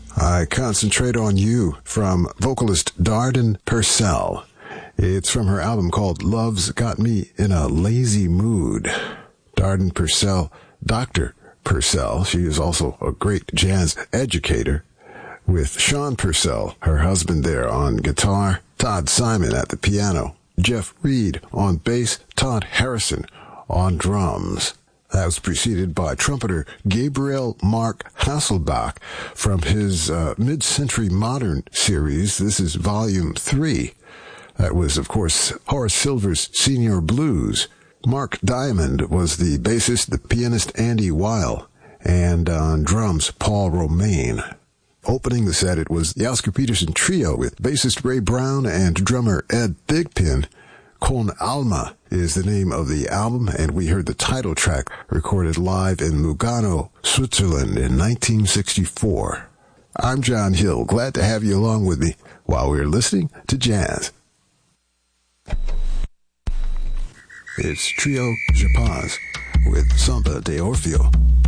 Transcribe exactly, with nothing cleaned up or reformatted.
I Concentrate on You from vocalist Darden Purcell. It's from her album called Love's Got Me in a Lazy Mood. Darden Purcell, Doctor Purcell, she is also a great jazz educator, with Sean Purcell, her husband there, on guitar, Todd Simon at the piano, Jeff Reed on bass, Todd Harrison on drums. That was preceded by trumpeter Gabriel Mark Hasselbach from his uh, Mid-Century Modern series. This is Volume three. That was, of course, Horace Silver's Senior Blues. Mark Diamond was the bassist, the pianist Andy Weil, and on drums, Paul Romaine. Opening the set, it was the Oscar Peterson Trio with bassist Ray Brown and drummer Ed Thigpen. Con Alma is the name of the album, and we heard the title track recorded live in Lugano, Switzerland in nineteen sixty-four. I'm John Hill, glad to have you along with me while we're listening to jazz. It's Trio Japaz with Samba de Orfeo.